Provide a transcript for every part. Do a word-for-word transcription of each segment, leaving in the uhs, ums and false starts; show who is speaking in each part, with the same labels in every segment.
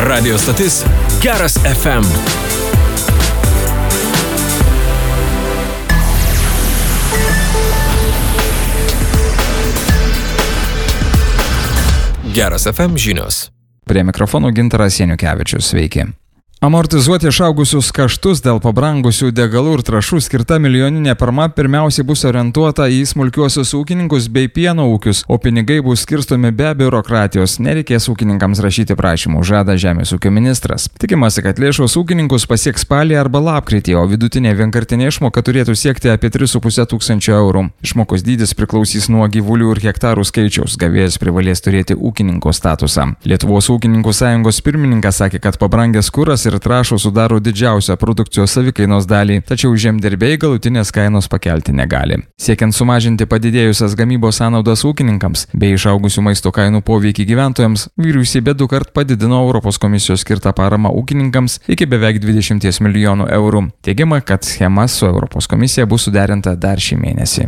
Speaker 1: Radio stotis Geras F M. Geras F M žinios.
Speaker 2: Prie mikrofonų Gintaras Janukevičius. Sveiki. Amortizuoti išaugusius kaštus dėl pabrangusių degalų ir trąšų skirta milijoninė parama pirmiausiai bus orientuota į smulkiuosius ūkininkus bei pieno ūkius, o pinigai bus skirstomi be biurokratijos. Nereikės ūkininkams rašyti prašymų, žada Žemės ūkio ministras. Tikimasi, kad lėšos ūkininkus pasieks spalį arba lapkritį, o vidutinė vienkartinė išmoka turėtų siekti apie tris su puse tūkstančio eurų. Išmokos dydis priklausys nuo gyvulių ir hektarų skaičiaus. Gavėjas privalės turėti ūkininko statusą. Lietuvos ūkininkų sąjungos pirmininkas sakė, kad pabrangęs kuras ir trąšos sudaro didžiausią produkcijos savikainos dalį, tačiau žemdirbiai galutinės kainos pakelti negali. Siekiant sumažinti padidėjusias gamybos sąnaudas ūkininkams bei išaugusių maisto kainų poveikį gyventojams, vyriausybė du kart padidino Europos komisijos skirtą paramą ūkininkams iki beveik dvidešimt milijonų eurų. Teigiama, kad schema su Europos komisija bus suderinta dar šį mėnesį.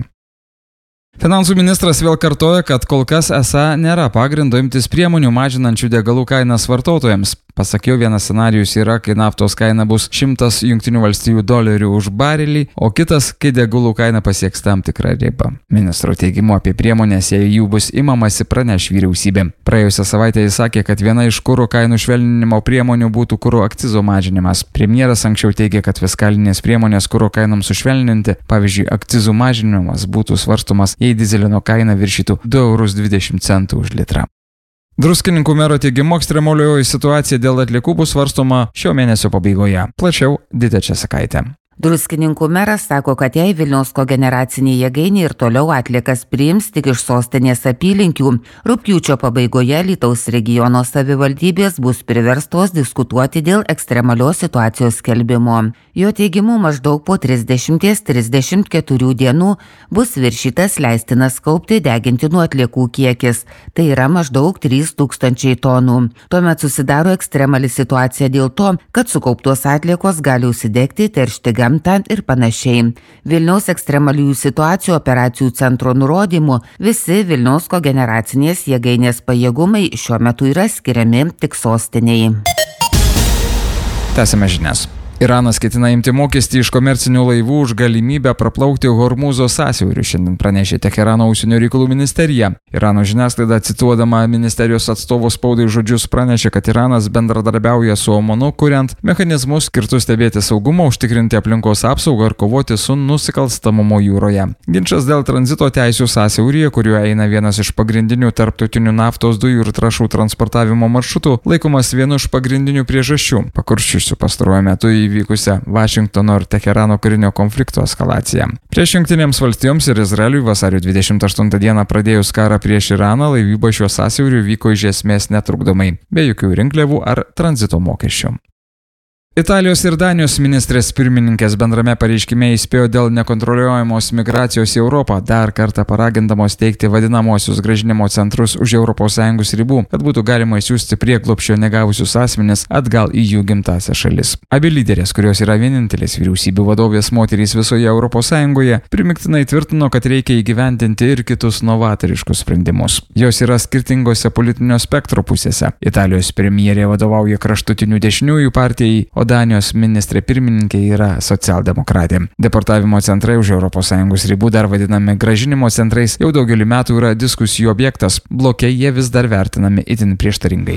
Speaker 2: Finansų ministras vėl kartoja, kad kol kas esą nėra pagrindo imtis priemonių mažinančių degalų kainas vartotojams. Pasak jo, vienas scenarijus yra, kai naftos kaina bus šimtas jungtinių valstijų dolerių už barelį, o kitas, kai degalų kaina pasieks tam tikrą ribą. Ministro teigimu apie priemonės, jei jų bus imamasi, praneš vyriausybė. Praėjusią savaitę jis sakė, kad viena iš kuro kainų švelninimo priemonių būtų kuro akcizo mažinimas. Premjeras anksčiau teigė, kad fiskalinės priemonės kuro kainoms sušvelninti, pavyzdžiui, akcizų mažinimas, būtų svarstomas, jei dyzelino kaina viršytų du eurus dvidešimt centų už litrą. Druskininkų mero teigimu, ekstremalioji situacija dėl atliekų bus svarstoma šio mėnesio pabaigoje. Plačiau Ditė Česakaitė.
Speaker 3: Druskininkų meras sako, kad jei Vilniaus kogeneracinė jėgainė ir toliau atliekas priims tik iš sostinės apylinkių, rugpjūčio pabaigoje Alytaus regiono savivaldybės bus priverstos diskutuoti dėl ekstremalios situacijos skelbimo. Jo teigimu, maždaug po trisdešimt trisdešimt keturių dienų bus viršytas leistinas kaupti degintinų atliekų kiekis. Tai yra maždaug trys tūkstančiai tonų. Tuomet susidaro ekstremali situacija dėl to, kad sukauptos atliekos gali užsidegti, teršti gamtą ir panašiai. Vilniaus ekstremaliųjų situacijų operacijų centro nurodymu visi Vilniaus kogeneracinės jėgainės pajėgumai šiuo metu yra skiriami tik sostiniai.
Speaker 2: Tęsime žinias. Iranas ketina imti mokestį iš komercinių laivų už galimybę praplaukti Hormūzo sąsiauriu, šiandien pranešė Teherano užsienio reikalų ministerija. Irano žiniasklaida, cituodama ministerijos atstovo spaudai žodžius, pranešė, kad Iranas bendradarbiauja su Omanu, kuriant mechanizmus skirtus stebėti saugumą, užtikrinti aplinkos apsaugą ir kovoti su nusikalstamumu jūroje. Ginčas dėl tranzito teisių sąsiauryje, kuriuo eina vienas iš pagrindinių tarptautinių naftos dujų ir trąšų transportavimo maršrutų, laikomas vienu iš pagrindinių priežasčių, pakurščiusių pastaruoju metu į vykusią Vašingtono ir Teherano karinio konflikto eskalaciją. Prieš Jungtinėms valstijoms ir Izraeliui vasario dvidešimt aštuntą dieną pradėjus karą prieš Iraną, laivyba šiuo sąsiauriu vyko iš esmės netrukdomai, be jokių rinkliavų ar tranzito mokesčių. Italijos ir Danijos ministrės pirmininkės bendrame pareiškime įspėjo dėl nekontroliuojamos migracijos į Europą, dar kartą paragindamos teikti vadinamosius grąžinimo centrus už Europos Sąjungos ribų, kad būtų galima išsiųsti prieglobsčio negavusius asmenis atgal į jų gimtąsias šalis. Abi lyderės, kurios yra vienintelės vyriausybių vadovės moterys visoje Europos Sąjungoje, primiktinai tvirtino, kad reikia įgyvendinti ir kitus novatoriškus sprendimus. Jos yra skirtingose politinio spektro pusėse. Italijos premjerė vadovauja kraštutinių dešiniųjų partijai, o Danijos ministrė pirmininkė yra socialdemokratė. Deportavimo centrai už Europos Sąjungos ribų, dar vadinami grąžinimo centrais, jau daugelį metų yra diskusijų objektas. Bloke jie vis dar vertinami itin prieštaringai.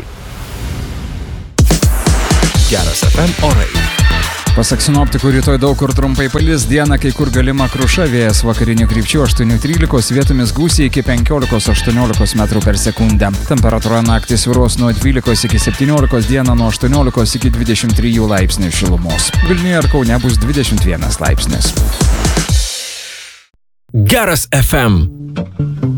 Speaker 1: Geras F M orai.
Speaker 2: Pasak sinoptikų, rytoj daug kur trumpai palis, dieną kai kur galima kruša, vėjas vakarinių krypčių aštuoni trylika, vietomis gūsiai iki penkiolika aštuoniolika metrų per sekundę. Temperatūra naktį svyruos nuo dvylikos iki septyniolikos, dieną nuo aštuoniolikos iki dvidešimt trijų laipsnių šilumos. Vilniuje ir Kaune bus dvidešimt vienas laipsnis.
Speaker 1: Geras F M.